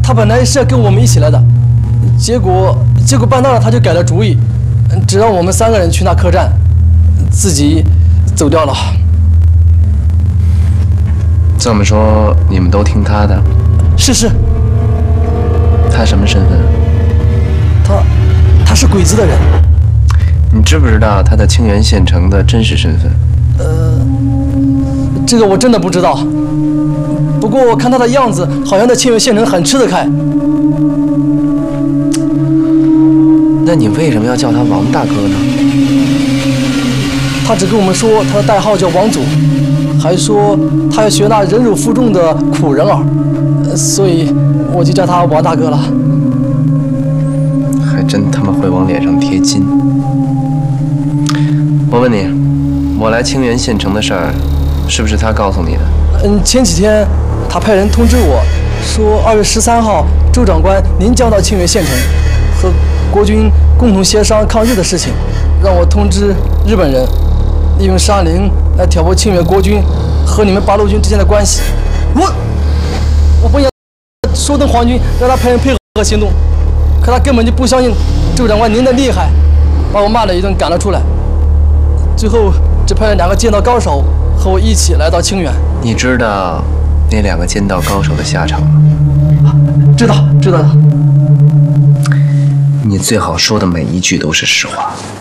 他本来是要跟我们一起来的，结果半道上他就改了主意，只让我们3个人去那客栈，自己走掉了。 这么说，你们都听他的？ 是。 他什么身份？ 他是鬼子的人。 你知不知道他的清源县城的真实身份？ 这个我真的不知道。不过我看他的样子，好像在清源县城很吃得开。 那你为什么要叫他王大哥呢？ 他只跟我们说他的代号叫王祖，还说他要学那忍辱负重的苦人儿，所以我就叫他王大哥了。 还真他妈会往脸上贴金。我问你，我来清源县城的事儿，是不是他告诉你的？ 前几天他派人通知我，说2月13号周长官您将到清源县城，和国军共同协商抗日的事情，让我通知日本人，利用沙林来挑拨清源国军和你们八路军之间的关系。我不想说动皇军，让他派人配合行动，可他根本就不相信周长官您的厉害，把我骂了一顿，赶了出来。最后只派了2个剑道高手和我一起来到清源。 你知道那2个剑道高手的下场吗？ 知道的。 你最好说的每一句都是实话。